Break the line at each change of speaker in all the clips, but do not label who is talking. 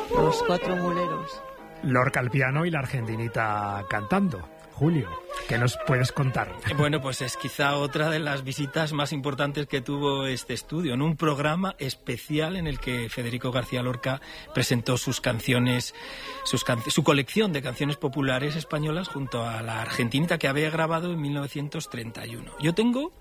Los Cuatro Muleros.
Lorca al piano y la argentinita cantando. Julio, ¿qué nos puedes contar?
Bueno, pues es quizá otra de las visitas más importantes que tuvo este estudio, en un programa especial en el que Federico García Lorca presentó sus canciones, su colección de canciones populares españolas junto a la argentinita que había grabado en 1931. Yo tengo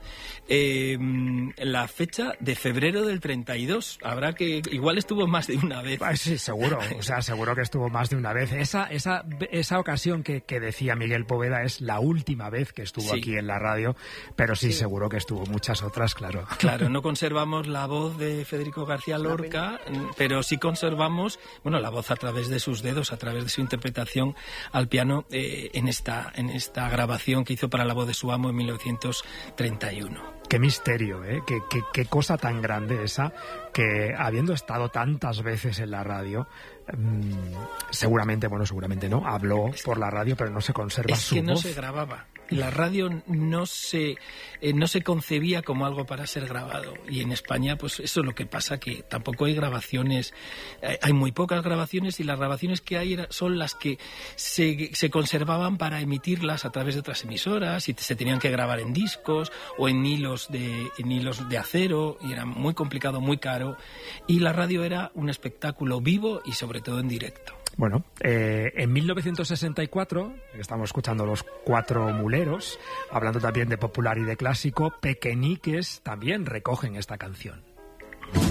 la fecha de febrero del 32. Habrá que... Igual estuvo más de una vez.
Sí, seguro. O sea, seguro que estuvo más de una vez. Esa ocasión que decía Miguel Poveda es la última vez que estuvo aquí en la radio, pero sí, seguro que estuvo muchas otras, claro.
Claro, no conservamos la voz de Federico García Lorca, pero sí conservamos, bueno, la voz a través de sus dedos, a través de su interpretación al piano en esta grabación que hizo para la voz de su amo en 1931.
Qué misterio, ¿eh? Qué cosa tan grande esa, que habiendo estado tantas veces en la radio, seguramente no, habló por la radio, pero no se conserva su voz.
Es que no se grababa. La radio no se concebía como algo para ser grabado. Y en España, pues eso es lo que pasa, que tampoco hay grabaciones, hay muy pocas grabaciones, y las grabaciones que hay son las que se conservaban para emitirlas a través de otras emisoras, y se tenían que grabar en discos o en hilos de acero, y era muy complicado, muy caro. Y la radio era un espectáculo vivo y sobre todo en directo.
Bueno, en 1964, estamos escuchando Los Cuatro Muleros, hablando también de popular y de clásico, Pequeñiques también recogen esta canción.